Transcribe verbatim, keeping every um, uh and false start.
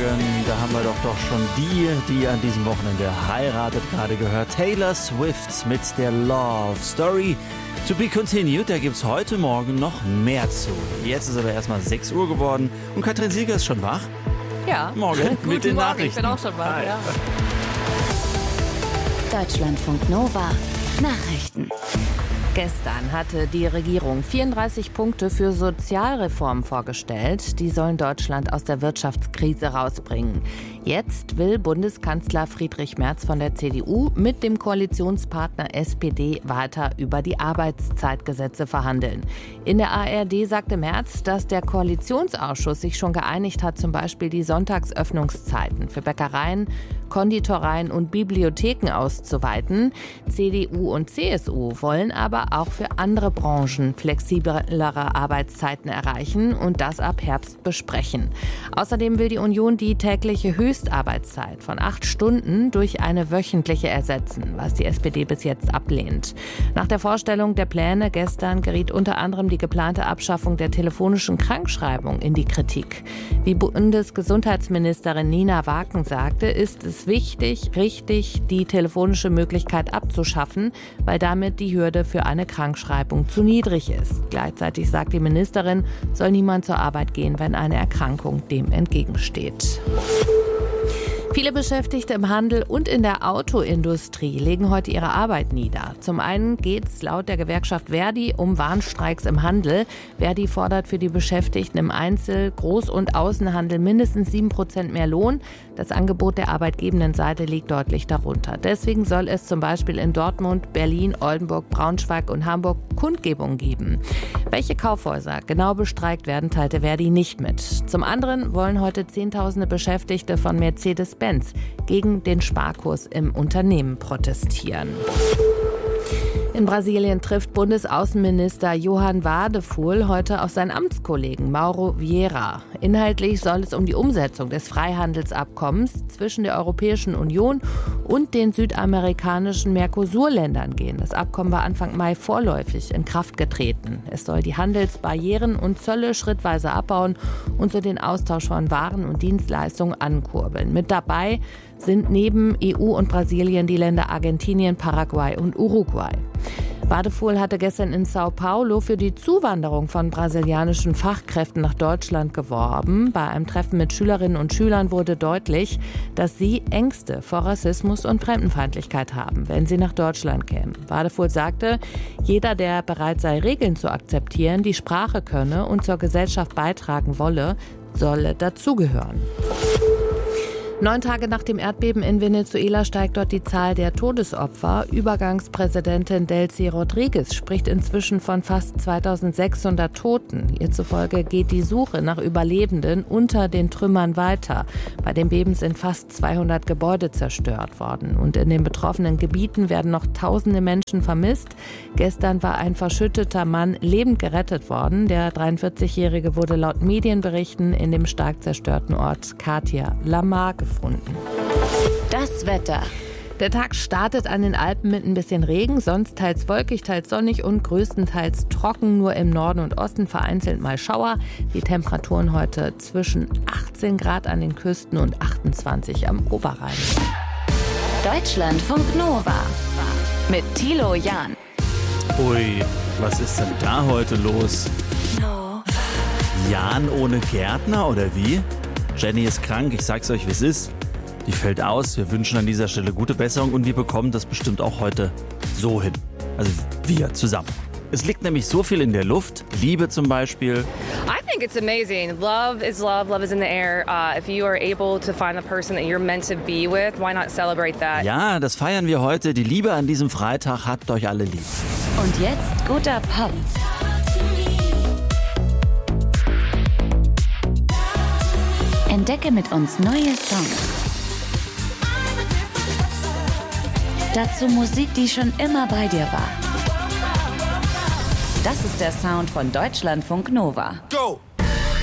Da haben wir doch doch schon die, die an diesem Wochenende heiratet, gerade gehört. Taylor Swift mit der Love Story. To be continued, da gibt's heute Morgen noch mehr zu. Jetzt ist aber erstmal sechs Uhr geworden und Katrin Sieger ist schon wach. Ja. Morgen mit den Morgen. Nachrichten. Ich bin auch schon wach, ja. Deutschlandfunk Nova Nachrichten. Gestern hatte die Regierung vierunddreißig Punkte für Sozialreformen vorgestellt. Die sollen Deutschland aus der Wirtschaftskrise rausbringen. Jetzt will Bundeskanzler Friedrich Merz von der C D U mit dem Koalitionspartner S P D weiter über die Arbeitszeitgesetze verhandeln. In der A R D sagte Merz, dass der Koalitionsausschuss sich schon geeinigt hat, zum Beispiel die Sonntagsöffnungszeiten für Bäckereien, Konditoreien und Bibliotheken auszuweiten. C D U und C S U wollen aber auch für andere Branchen flexiblere Arbeitszeiten erreichen und das ab Herbst besprechen. Außerdem will die Union die tägliche Höchstarbeitszeit von acht Stunden durch eine wöchentliche ersetzen, was die S P D bis jetzt ablehnt. Nach der Vorstellung der Pläne gestern geriet unter anderem die geplante Abschaffung der telefonischen Krankschreibung in die Kritik. Wie Bundesgesundheitsministerin Nina Waken sagte, ist es wichtig, richtig, die telefonische Möglichkeit abzuschaffen, weil damit die Hürde für eine Krankschreibung zu niedrig ist. Gleichzeitig sagt die Ministerin, soll niemand zur Arbeit gehen, wenn eine Erkrankung dem entgegensteht. Viele Beschäftigte im Handel und in der Autoindustrie legen heute ihre Arbeit nieder. Zum einen geht es laut der Gewerkschaft Verdi um Warnstreiks im Handel. Verdi fordert für die Beschäftigten im Einzel-, Groß- und Außenhandel mindestens sieben Prozent mehr Lohn. Das Angebot der arbeitgebenden Seite liegt deutlich darunter. Deswegen soll es zum Beispiel in Dortmund, Berlin, Oldenburg, Braunschweig und Hamburg Kundgebungen geben. Welche Kaufhäuser genau bestreikt werden, teilte Verdi nicht mit. Zum anderen wollen heute Zehntausende Beschäftigte von Mercedes-Benz gegen den Sparkurs im Unternehmen protestieren. In Brasilien trifft Bundesaußenminister Johann Wadephul heute auf seinen Amtskollegen Mauro Vieira. Inhaltlich soll es um die Umsetzung des Freihandelsabkommens zwischen der Europäischen Union und den südamerikanischen Mercosur-Ländern gehen. Das Abkommen war Anfang Mai vorläufig in Kraft getreten. Es soll die Handelsbarrieren und Zölle schrittweise abbauen und so den Austausch von Waren und Dienstleistungen ankurbeln. Mit dabei sind neben E U und Brasilien die Länder Argentinien, Paraguay und Uruguay. Wadephul hatte gestern in Sao Paulo für die Zuwanderung von brasilianischen Fachkräften nach Deutschland geworben. Bei einem Treffen mit Schülerinnen und Schülern wurde deutlich, dass sie Ängste vor Rassismus und Fremdenfeindlichkeit haben, wenn sie nach Deutschland kämen. Wadephul sagte, jeder, der bereit sei, Regeln zu akzeptieren, die Sprache könne und zur Gesellschaft beitragen wolle, solle dazugehören. Neun Tage nach dem Erdbeben in Venezuela steigt dort die Zahl der Todesopfer. Übergangspräsidentin Delcy Rodriguez spricht inzwischen von fast zweitausendsechshundert Toten. Ihr zufolge geht die Suche nach Überlebenden unter den Trümmern weiter. Bei dem Beben sind fast zweihundert Gebäude zerstört worden. Und in den betroffenen Gebieten werden noch tausende Menschen vermisst. Gestern war ein verschütteter Mann lebend gerettet worden. Der dreiundvierzigjährige wurde laut Medienberichten in dem stark zerstörten Ort Katia Lamar gefunden. Das Wetter. Der Tag startet an den Alpen mit ein bisschen Regen, sonst teils wolkig, teils sonnig und größtenteils trocken. Nur im Norden und Osten vereinzelt mal Schauer. Die Temperaturen heute zwischen achtzehn Grad an den Küsten und achtundzwanzig am Oberrhein. Deutschlandfunk Nova mit Thilo Jahn. Ui, was ist denn da heute los? Jan ohne Gärtner oder wie? Jenny ist krank, ich sag's euch, wie es ist. Die fällt aus. Wir wünschen an dieser Stelle gute Besserung und wir bekommen das bestimmt auch heute so hin. Also wir zusammen. Es liegt nämlich so viel in der Luft. Liebe zum Beispiel. I think it's amazing. Love is love. Love is in the air. Uh, if you are able to find the person that you're meant to be with, why not celebrate that? Ja, das feiern wir heute. Die Liebe an diesem Freitag, habt euch alle lieb. Und jetzt guter Pop. Entdecke mit uns neue Songs. Dazu Musik, die schon immer bei dir war. Das ist der Sound von Deutschlandfunk Nova. Go!